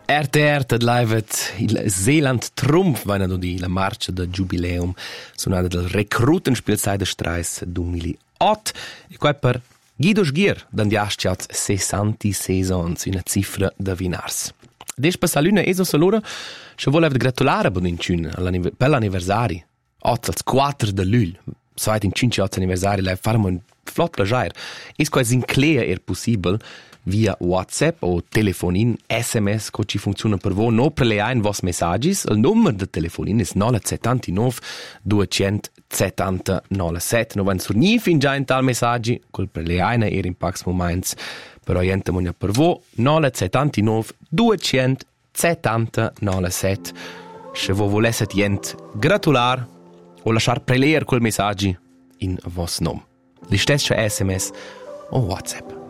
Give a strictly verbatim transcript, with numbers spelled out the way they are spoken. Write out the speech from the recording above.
Erte erte livet il Zeeland Trumpf vaina do di la marcia da Jubileum sonada del Recrutenspielzeit de Streis duemilaotto e qua per Guido Sghier d'andiasciats sessanta saisons, una cifra da vinars. Des per saluna eso salora, se volev gratulare Bonincun per l'anniversari. Otz als quattro de lul. Seit in cinque anniversari lev farmo un flott plagiar. Es quasi in clea er possibel via WhatsApp o telefonin S M S co ci funziona per voi no per le ein vos messagis. Il numero de telefonin es nove sette nove due sette zero nove sette. No van sur ni fin già in tal messaggi, col per le ein er in pax moments. Però jente monia per voi nove sette nove due sette zero nove sette. Se voi volesset jent gratular o lasciar preler quel messaggi in vos nom. Li stessa S M S o WhatsApp.